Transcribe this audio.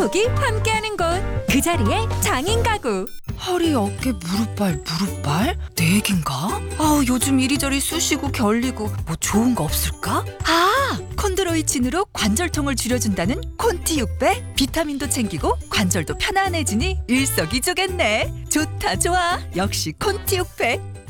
가족이 함께하는 곳, 그 자리에 장인 가구. 허리, 어깨, 무릎발? 네 개인가? 아우, 요즘 이리저리 쑤시고 결리고 뭐 좋은 거 없을까? 아! 콘드로이친으로 관절통을 줄여준다는 콘티 6배? 비타민도 챙기고 관절도 편안해지니 일석이조겠네. 좋다, 좋아. 역시 콘티 6배.